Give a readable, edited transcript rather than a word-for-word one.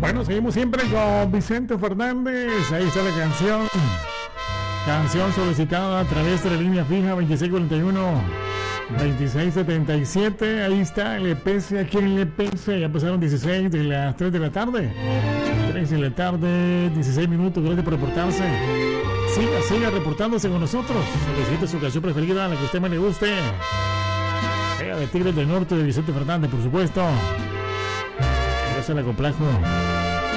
Bueno, seguimos siempre con Vicente Fernández. Ahí está la canción. Canción solicitada a través de la línea fija 2641-2677. Ahí está, le pese a quien le pese. Ya pasaron 16 de las 3 de la tarde. 3 de la tarde, 16 minutos. Gracias por reportarse. Siga reportándose con nosotros. Solicite su canción preferida, la que a usted más le guste. Sea de Tigres del Norte, de Vicente Fernández, por supuesto. Gracias al complejo